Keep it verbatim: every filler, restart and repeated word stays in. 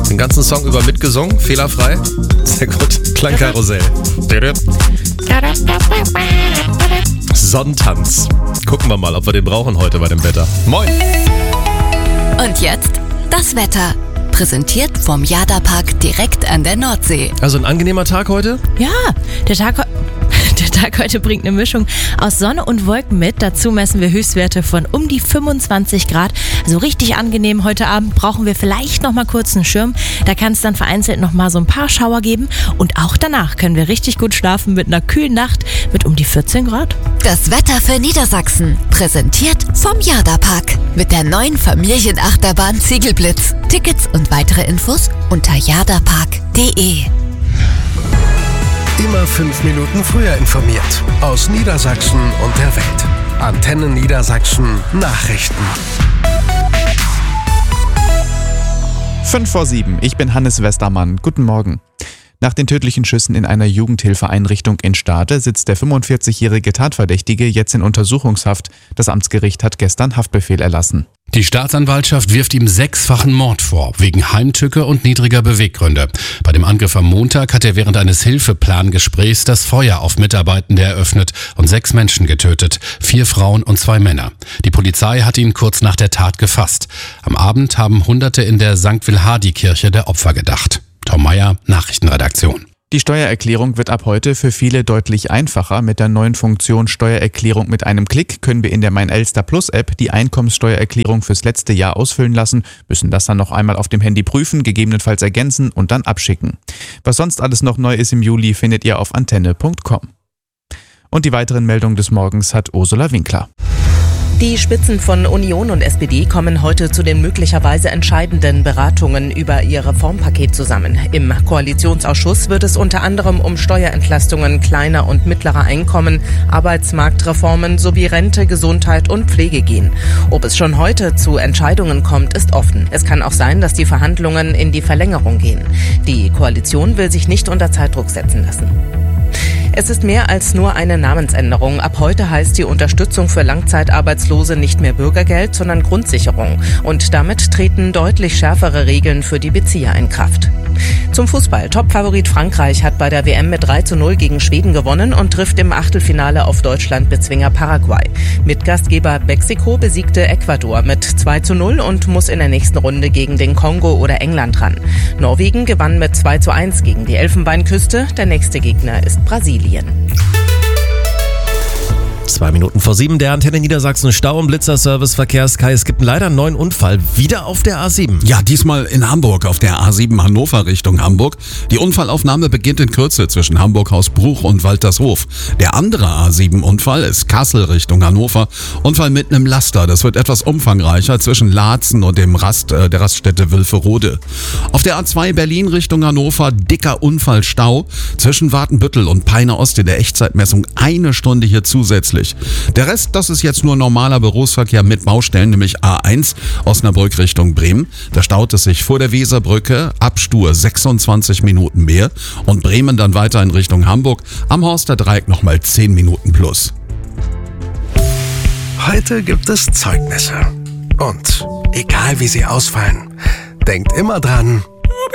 Den ganzen Song über mitgesungen, fehlerfrei. Sehr gut. Klangkarussell. Sonnentanz. Gucken wir mal, ob wir den brauchen heute bei dem Wetter. Moin. Und jetzt das Wetter. Präsentiert vom Jada-Park direkt an der Nordsee. Also ein angenehmer Tag heute? Ja, der Tag, der Tag heute bringt eine Mischung aus Sonne und Wolken mit. Dazu messen wir Höchstwerte von um die fünfundzwanzig Grad. Also richtig angenehm. Heute Abend brauchen wir vielleicht noch mal kurz einen Schirm. Da kann es dann vereinzelt noch mal so ein paar Schauer geben. Und auch danach können wir richtig gut schlafen mit einer kühlen Nacht mit um die vierzehn Grad. Das Wetter für Niedersachsen. Präsentiert vom Jada-Park. Mit der neuen Familienachterbahn Ziegelblitz. Tickets und weitere Infos unter jadapark punkt de. Immer fünf Minuten früher informiert. Aus Niedersachsen und der Welt. Antenne Niedersachsen Nachrichten. Fünf vor sieben. Ich bin Hannes Westermann. Guten Morgen. Nach den tödlichen Schüssen in einer Jugendhilfeeinrichtung in Stade sitzt der fünfundvierzigjährige Tatverdächtige jetzt in Untersuchungshaft. Das Amtsgericht hat gestern Haftbefehl erlassen. Die Staatsanwaltschaft wirft ihm sechsfachen Mord vor, wegen Heimtücke und niedriger Beweggründe. Bei dem Angriff am Montag hat er während eines Hilfeplangesprächs das Feuer auf Mitarbeitende eröffnet und sechs Menschen getötet, vier Frauen und zwei Männer. Die Polizei hat ihn kurz nach der Tat gefasst. Am Abend haben Hunderte in der Sankt Wilhardi-Kirche der Opfer gedacht. Tom Meyer, Nachrichtenredaktion. Die Steuererklärung wird ab heute für viele deutlich einfacher. Mit der neuen Funktion Steuererklärung mit einem Klick können wir in der Mein Elster Plus App die Einkommenssteuererklärung fürs letzte Jahr ausfüllen lassen, müssen das dann noch einmal auf dem Handy prüfen, gegebenenfalls ergänzen und dann abschicken. Was sonst alles noch neu ist im Juli, findet ihr auf antenne punkt com. Und die weiteren Meldungen des Morgens hat Ursula Winkler. Die Spitzen von Union und S P D kommen heute zu den möglicherweise entscheidenden Beratungen über ihr Reformpaket zusammen. Im Koalitionsausschuss wird es unter anderem um Steuerentlastungen kleiner und mittlerer Einkommen, Arbeitsmarktreformen sowie Rente, Gesundheit und Pflege gehen. Ob es schon heute zu Entscheidungen kommt, ist offen. Es kann auch sein, dass die Verhandlungen in die Verlängerung gehen. Die Koalition will sich nicht unter Zeitdruck setzen lassen. Es ist mehr als nur eine Namensänderung. Ab heute heißt die Unterstützung für Langzeitarbeitslose nicht mehr Bürgergeld, sondern Grundsicherung. Und damit treten deutlich schärfere Regeln für die Bezieher in Kraft. Zum Fußball. Topfavorit Frankreich hat bei der W M mit drei zu null gegen Schweden gewonnen und trifft im Achtelfinale auf Deutschland-Bezwinger Paraguay. Mitgastgeber Mexiko besiegte Ecuador mit zwei zu null und muss in der nächsten Runde gegen den Kongo oder England ran. Norwegen gewann mit zwei zu eins gegen die Elfenbeinküste. Der nächste Gegner ist Brasilien. Zwei Minuten vor sieben, der Antenne Niedersachsen Stau- und Blitzerservice Verkehrskei. Es gibt leider einen neuen Unfall, wieder auf der A sieben. Ja, diesmal in Hamburg, auf der A sieben Hannover Richtung Hamburg. Die Unfallaufnahme beginnt in Kürze zwischen Hamburg-Hausbruch und Waltershof. Der andere A sieben Unfall ist Kassel Richtung Hannover. Unfall mit einem Laster, das wird etwas umfangreicher zwischen Laatzen und dem Rast, äh, der Raststätte Wülferode. Auf der A zwei Berlin Richtung Hannover, dicker Unfallstau zwischen Watenbüttel und Peine Ost in der Echtzeitmessung eine Stunde hier zusätzlich. Der Rest, das ist jetzt nur normaler Berufsverkehr mit Baustellen, nämlich A eins Osnabrück Richtung Bremen. Da staut es sich vor der Weserbrücke, Abstur sechsundzwanzig Minuten mehr und Bremen dann weiter in Richtung Hamburg. Am Horster Dreieck nochmal zehn Minuten plus. Heute gibt es Zeugnisse. Und egal wie sie ausfallen, denkt immer dran,